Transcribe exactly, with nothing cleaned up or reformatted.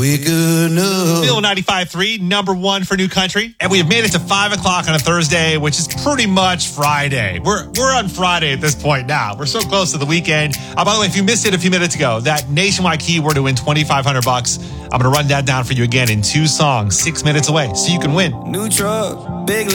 We good enough. Bill ninety-five point three, number one for New Country. And we have made it to five o'clock on a Thursday, which is pretty much Friday. We're we're on Friday at this point now. We're so close to the weekend. Uh, by the way, if you missed it a few minutes ago, that nationwide keyword to win twenty-five hundred bucks, I'm going to run that down for you again in two songs, six minutes away, so you can win. New truck, big